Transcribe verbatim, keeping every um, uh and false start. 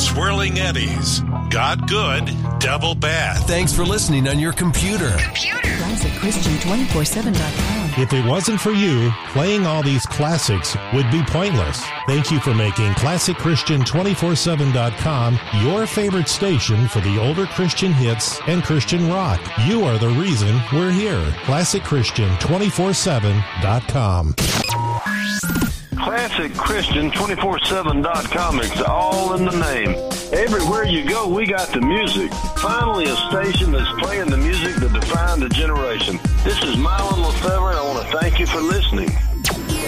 Swirling Eddies. God good, devil bad. Thanks for listening on your computer. Computer. Classic Christian two four seven dot com. If it wasn't for you, playing all these classics would be pointless. Thank you for making Classic Christian two four seven dot com your favorite station for the older Christian hits and Christian rock. You are the reason we're here. Classic Christian two four seven dot com. Classic Christian two four seven dot com. It's all in the name. Everywhere you go, we got the music. Finally, a station that's playing the music that defined a generation. This is Mylon Lefebvre, and I want to thank you for listening.